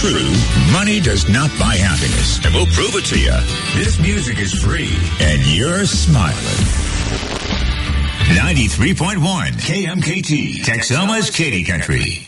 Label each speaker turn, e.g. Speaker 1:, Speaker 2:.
Speaker 1: true. Money does not buy happiness. And we'll prove it to you. This music is free. And you're smiling. 93.1 KMKT, Texoma's Katy Country.